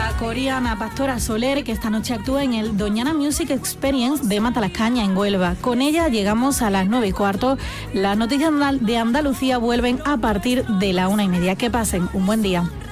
la coreana Pastora Soler, que esta noche actúa en el Doñana Music Experience de Matalascaña, en Huelva. Con ella llegamos a las 9:15. Las noticias de Andalucía vuelven a partir de la 1:30. Que pasen un buen día.